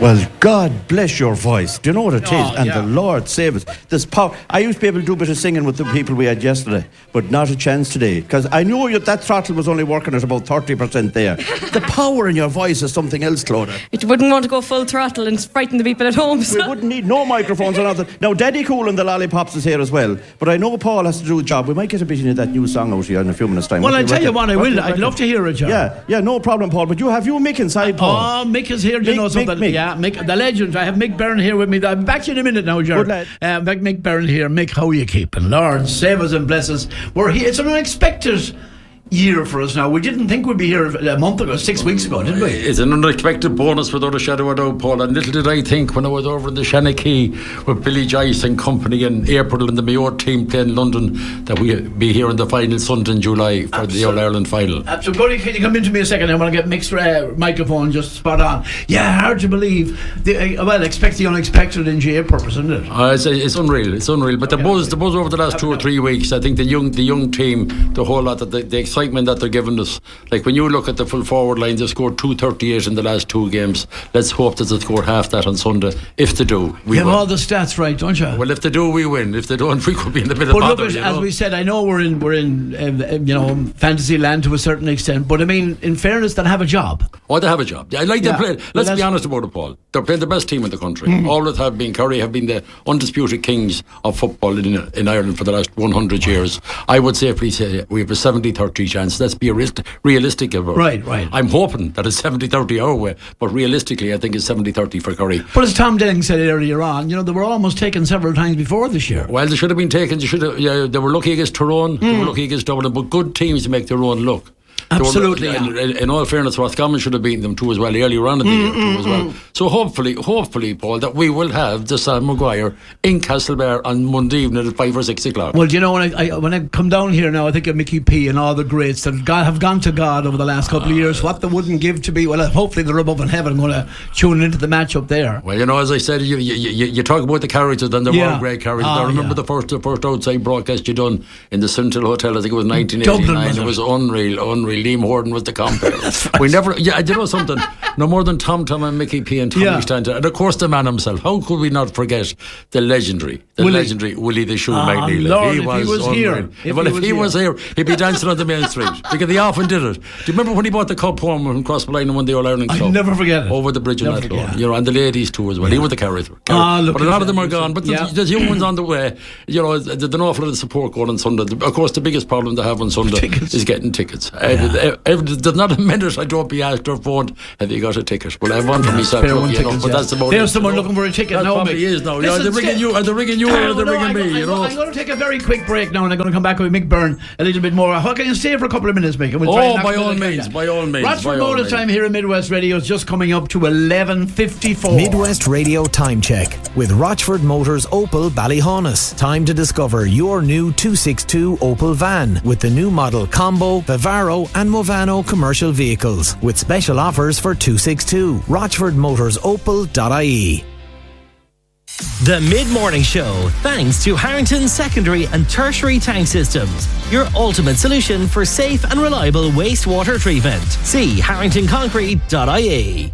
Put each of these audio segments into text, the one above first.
Well, God bless your voice. Do you know what it is? And the Lord save us. There's power. I used to be able to do a bit of singing with the people we had yesterday, but not a chance today. Because I knew that throttle was only working at about 30% there. The power in your voice is something else, Clodagh. You wouldn't want to go full throttle and frighten the people at home. So. We wouldn't need no microphones or nothing. Now, Daddy Cool and the Lollipops is here as well. But I know Paul has to do a job. We might get a bit of that new song out here in a few minutes' time. Well, I'll tell you what, I will. I'd love to hear it, John. Yeah, no problem, Paul. But you have Mick inside, Paul. Oh, Mick is here. Do you know something? Mick. Yeah, Mick, the legend. I have Mick Byrne here with me. I'm back to you in a minute now, John. Good lad. Mick Byrne here. Mick, how are you keeping? Lord, save us and bless us. We're here. It's an unexpected year for us now. We didn't think we'd be here a month ago, 6 weeks ago, did we? It's an unexpected bonus without a shadow of doubt, Paul. And little did I think when I was over in the Shanachie with Billy Joyce and company in April and the Mayo team playing London that we'd be here in the final Sunday in July for the All-Ireland final. Absolutely. Can you come into me a second? I want to get Mick's microphone just spot on. Yeah, hard to believe. Expect the unexpected in GA purpose, isn't it? It's unreal. It's unreal. But the buzz over the last 2 or 3 weeks, I think the young team, the whole lot of the excitement that they're giving us. Like when you look at the full forward line, they scored 238 in the last 2 games. Let's hope that they score half that on Sunday. If they do, we have win. all the stats right, don't you? Well, if they do, we win. If they don't, we could be in the middle of bother. Look, as we said, I know we're in fantasy land to a certain extent, but I mean, in fairness, they have a job. Oh, they have a job. I like them playing. Let's be honest about it, Paul. They're playing the best team in the country. Always have been. Kerry have been the undisputed kings of football in Ireland for the last 100 years. I would safely say we have a 70-30 chance. Let's be realistic about it. Right. I'm hoping that it's 70-30 our way, but realistically I think it's 70-30 for Kerry. But as Tom Denning said earlier on, they were almost taken several times before this year. Well, they should have been taken. They were lucky against Tyrone, they were lucky against Dublin, but good teams make their own luck. Absolutely. In all fairness, Roscommon should have beaten them too as well earlier on in the year too as well. So hopefully, Paul, that we will have the Sam Maguire in Castlebar on Monday evening at 5 or 6 o'clock. Well, when I come down here now, I think of Mickey P and all the greats that have gone to God over the last couple of years. What they wouldn't give to be. Well, hopefully they're above in heaven going to tune into the match up there. Well, as I said, you talk about the characters, and there were great characters. I remember the first outside broadcast you done in the Central Hotel. I think it was 1989. It was unreal. Liam Horton was the compere. We never. Yeah, you know something. No more than Tom and Mickey P and Tommy Stanton, and of course the man himself. How could we not forget the legendary Willie the Shoe McNeil? Lord, he was here. If he was here, he'd be dancing on the main street because he often did it. Do you remember when he bought the cup home from Crossballine and won the All-Ireland Club? I'll never forget it. Over the bridge in Athlone, and the ladies too as well. He was the character. But a lot of them are gone. But there's young ones on the way. There's an awful lot of support going on Sunday. Of course, the biggest problem they have on Sunday is getting tickets. There's not a minute I don't be asked or phoned, have you got a ticket? Well, I have one for myself, but that's about There's someone looking for a ticket that now. Probably is now. Listen, they're ringing you, or they're ringing me. I'm going to take a very quick break now, and I'm going to come back with Mick Byrne a little bit more. How can you stay for a couple of minutes, Mick? By all means. Rochford Motor time here in Midwest Radio is just coming up to 11:54. Midwest Radio time check with Rochford Motors Opel Ballyhonus. Time to discover your new 262 Opel van with the new model Combo, Vivaro and Movano commercial vehicles with special offers for 262. RochfordMotorsOpel.ie. The Mid-Morning Show, thanks to Harrington Secondary and Tertiary Tank Systems, your ultimate solution for safe and reliable wastewater treatment. See harringtonconcrete.ie.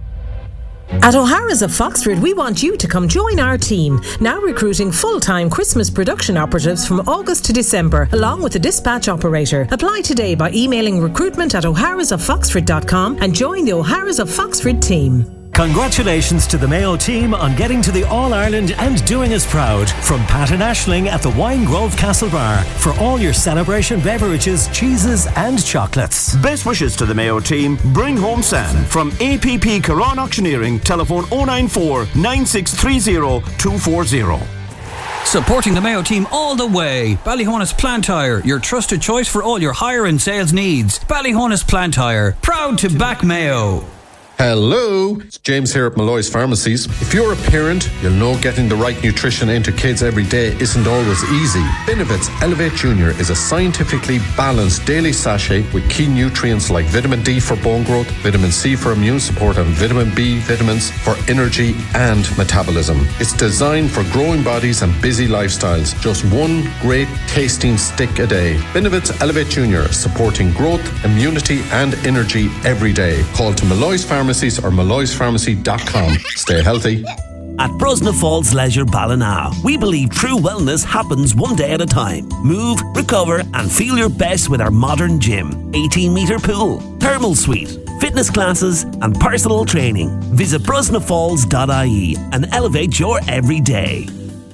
At O'Hara's of Foxford, we want you to come join our team. Now recruiting full-time Christmas production operatives from August to December, along with a dispatch operator. Apply today by emailing recruitment@oharasoffoxford.com and join the O'Hara's of Foxford team. Congratulations to the Mayo team on getting to the All-Ireland and doing us proud. From Pat and Aisling at the Wine Grove Castle Bar for all your celebration beverages, cheeses and chocolates. Best wishes to the Mayo team. Bring home Sam. From APP Caron Auctioneering, telephone 094 9630 240. Supporting the Mayo team all the way. Ballyhonus Plant Hire, your trusted choice for all your hire and sales needs. Ballyhonus Plant Hire, proud to back Mayo. Hello, it's James here at Malloy's Pharmacies. If you're a parent, you'll know getting the right nutrition into kids every day isn't always easy. Benevit's Elevate Junior is a scientifically balanced daily sachet with key nutrients like vitamin D for bone growth, vitamin C for immune support and vitamin B vitamins for energy and metabolism. It's designed for growing bodies and busy lifestyles. Just one great tasting stick a day. Benevit's Elevate Junior, supporting growth, immunity and energy every day. Call to Malloy's Pharmacies Pharmacies or MalloysPharmacy.com. Stay healthy. At Brosna Falls Leisure Ballina, we believe true wellness happens one day at a time. Move, recover and feel your best with our modern gym, 18-metre pool, thermal suite, fitness classes and personal training. Visit brosnafalls.ie and elevate your everyday.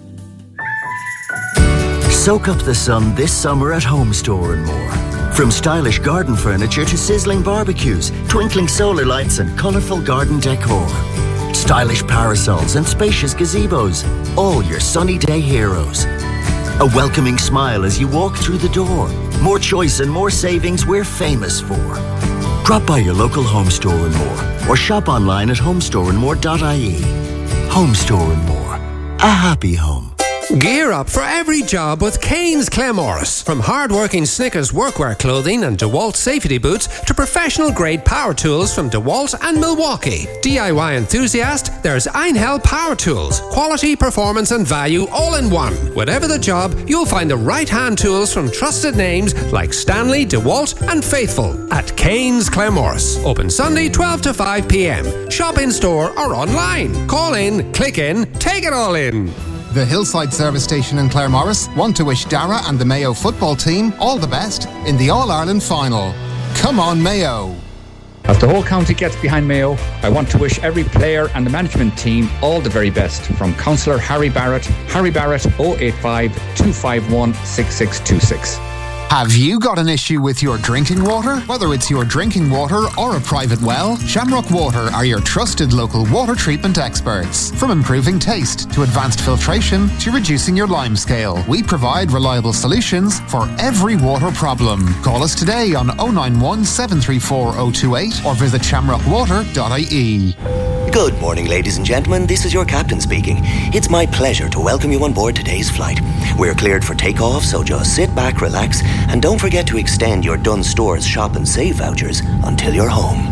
Soak up the sun this summer at Home Store and More. From stylish garden furniture to sizzling barbecues, twinkling solar lights and colourful garden decor. Stylish parasols and spacious gazebos, all your sunny day heroes. A welcoming smile as you walk through the door. More choice and more savings we're famous for. Drop by your local Home Store and More or shop online at homestoreandmore.ie. Home Store and More. A happy home. Gear up for every job with Kane's Claremorris. From hard-working Snickers workwear clothing and DeWalt safety boots to professional-grade power tools from DeWalt and Milwaukee. DIY enthusiast, there's Einhell Power Tools. Quality, performance and value all in one. Whatever the job, you'll find the right hand tools from trusted names like Stanley, DeWalt and Faithful at Kane's Claremorris. Open Sunday 12 to 5 p.m. Shop in store or online. Call in, click in, take it all in. The Hillside Service Station in Claremorris want to wish Dara and the Mayo football team all the best in the All-Ireland final. Come on, Mayo! As the whole county gets behind Mayo, I want to wish every player and the management team all the very best. From Councillor Harry Barrett 085 251 6626. Have you got an issue with your drinking water? Whether it's your drinking water or a private well, Shamrock Water are your trusted local water treatment experts. From improving taste to advanced filtration to reducing your lime scale, we provide reliable solutions for every water problem. Call us today on 091 734 028 or visit shamrockwater.ie. Good morning, ladies and gentlemen. This is your captain speaking. It's my pleasure to welcome you on board today's flight. We're cleared for takeoff, so just sit back, relax, and don't forget to extend your Dunnes Stores Shop and Save vouchers until you're home.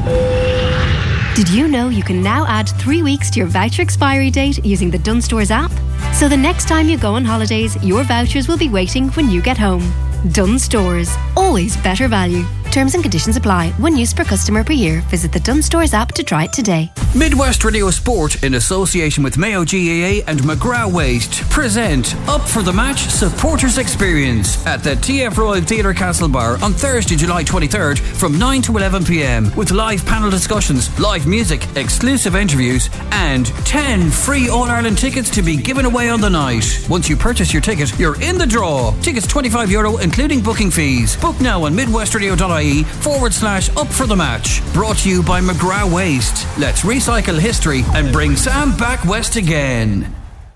Did you know you can now add 3 weeks to your voucher expiry date using the Dunnes Stores app? So the next time you go on holidays, your vouchers will be waiting when you get home. Dunnes Stores. Always better value. Terms and conditions apply. One use per customer per year. Visit the Dunnes Stores app to try it today. Midwest Radio Sport, in association with Mayo GAA and McGrath Waste, present Up for the Match Supporters Experience at the TF Royal Theatre Castlebar on Thursday, July 23rd from 9 to 11 p.m. with live panel discussions, live music, exclusive interviews and 10 free All-Ireland tickets to be given away on the night. Once you purchase your ticket, you're in the draw. Tickets €25 including booking fees. Book now on midwestradio.ie/up for the match. Brought to you by McGrath Waste. Let's recycle history and bring Sam back west again.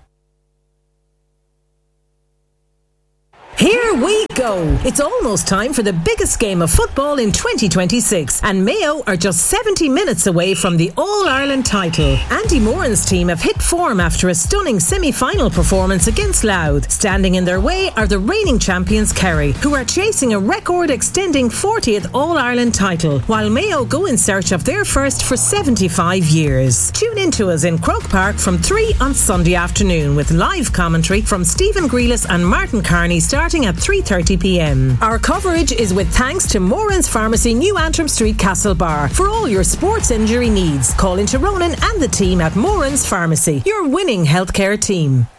Here we go! It's almost time for the biggest game of football in 2026, and Mayo are just 70 minutes away from the All-Ireland title. Andy Moran's team have hit form after a stunning semi-final performance against Louth. Standing in their way are the reigning champions Kerry, who are chasing a record-extending 40th All-Ireland title, while Mayo go in search of their first for 75 years. Tune in to us in Croke Park from 3 on Sunday afternoon with live commentary from Stephen Grealis and Martin Carney starting at 3:30 p.m. Our coverage is with thanks to Moran's Pharmacy, New Antrim Street, Castlebar. For all your sports injury needs, call into Ronan and the team at Moran's Pharmacy, your winning healthcare team.